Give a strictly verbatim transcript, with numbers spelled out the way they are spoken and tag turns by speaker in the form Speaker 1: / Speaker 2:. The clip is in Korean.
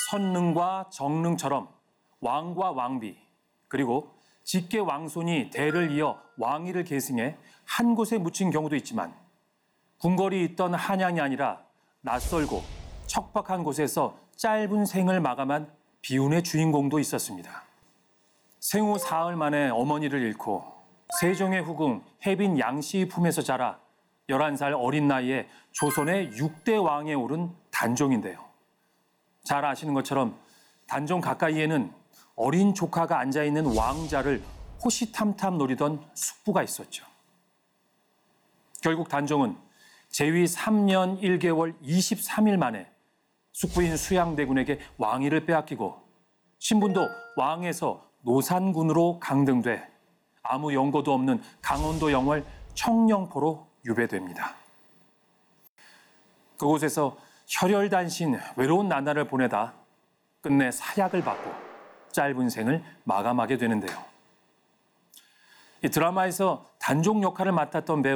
Speaker 1: 선릉과 정릉처럼 왕과 왕비 그리고 직계 왕손이 대를 이어 왕위를 계승해 한 곳에 묻힌 경우도 있지만 궁궐이 있던 한양이 아니라 낯설고 척박한 곳에서 짧은 생을 마감한 비운의 주인공도 있었습니다. 생후 사흘 만에 어머니를 잃고 세종의 후궁 혜빈 양씨의 품에서 자라 열한 살 어린 나이에 조선의 육 대 왕에 오른 단종인데요. 잘 아시는 것처럼 단종 가까이에는 어린 조카가 앉아있는 왕자를 호시탐탐 노리던 숙부가 있었죠. 결국 단종은 재위 삼 년 일 개월 이십삼 일 만에 숙부인 수양대군에게 왕위를 빼앗기고 신분도 왕에서 노산군으로 강등돼 아무 연고도 없는 강원도 영월 청령포로 유배됩니다. 그곳에서 혈혈단신 외로운 나날을 보내다 끝내 사약을 받고 짧은 생을 마감하게 되는데요. 이 드라마에서 단종 역할을 맡았던 배우